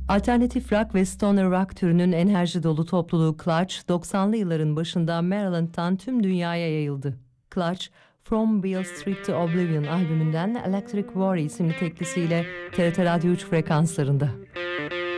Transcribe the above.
Alternatif rock ve stoner rock türünün enerji dolu topluluğu Clutch, 90'lı yılların başında Maryland'dan tüm dünyaya yayıldı. Clutch, From Beale Street to Oblivion albümünden Electric War isimli teklisiyle TRT Radyo 3 frekanslarında.